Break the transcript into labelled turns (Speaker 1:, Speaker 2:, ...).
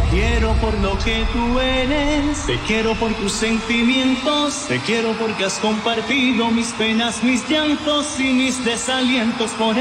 Speaker 1: quiero por lo que tú eres, te quiero por tus sentimientos, te quiero porque has compartido mis penas, mis llantos y mis desalientos. Por